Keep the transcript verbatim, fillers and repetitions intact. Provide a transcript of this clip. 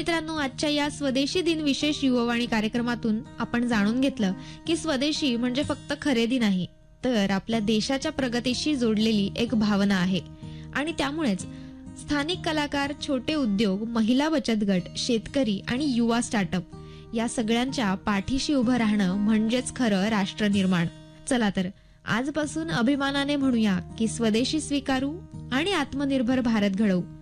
मित्रांनो, आजच्या या स्वदेशी दिन विशेष युववाणी कार्यक्रमातून आपण जाणून घेतलं की स्वदेशी म्हणजे फक्त खरेदी नाही, तर आपल्या देशाच्या प्रगतीशी जोडलेली एक भावना आहे. आणि त्यामुळेच स्थानिक कलाकार, छोटे उद्योग, महिला बचत गट, शेतकरी आणि युवा स्टार्टअप या सगळ्यांच्या पाठीशी उभं राहणं म्हणजेच खरं राष्ट्र निर्माण. चला तर आजपासून अभिमानाने म्हणूया की स्वदेशी स्वीकारू आणि आत्मनिर्भर भारत घडवू.